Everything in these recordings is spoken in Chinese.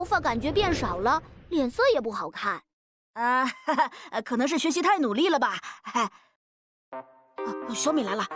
发感觉变少了，脸色也不好看。 可能是学习太努力了吧。小美来了。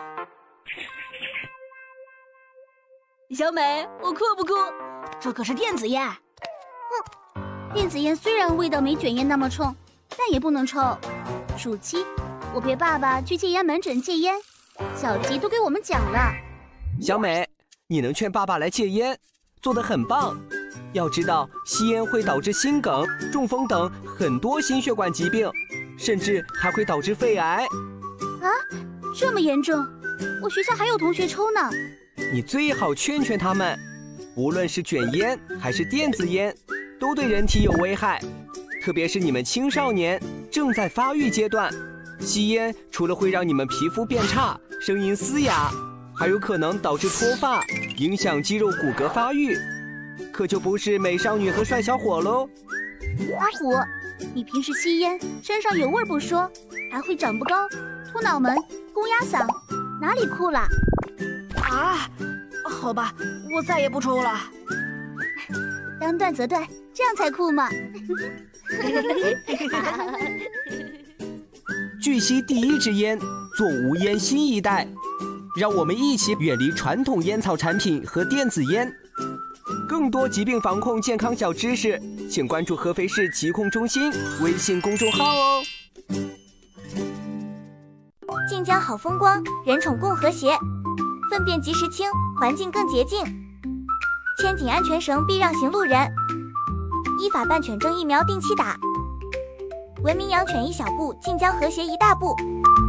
小美，我酷不酷？这可是电子烟。 电子烟虽然味道没卷烟那么冲，但也不能抽。暑期，我陪爸爸去戒烟门诊戒烟，小吉都给我们讲了。 小美，你能劝爸爸来戒烟，做得很棒。要知道，吸烟会导致心梗、中风等很多心血管疾病，甚至还会导致肺癌。 啊，这么严重？我学校还有同学抽呢。 你最好劝劝他们，无论是卷烟还是电子烟，都对人体有危害。特别是你们青少年正在发育阶段，吸烟除了会让你们皮肤变差、声音嘶哑，还有可能导致脱发，影响肌肉骨骼发育，可就不是美少女和帅小伙喽。 阿虎，你平时吸烟，身上有味不说，还会长不高、秃脑门、公鸭嗓，哪里酷了？ 好吧，我再也不抽了。 当断则断，这样才酷嘛。 据悉第一支烟，做无烟新一代，让我们一起远离传统烟草产品和电子烟。更多疾病防控健康小知识，请关注合肥市疾控中心微信公众号哦。 晋江好风光，人宠共和谐，粪便及时清，环境更洁净。牵紧安全绳，避让行路人。依法办犬证疫苗定期打。文明养犬一小步，晋江和谐一大步。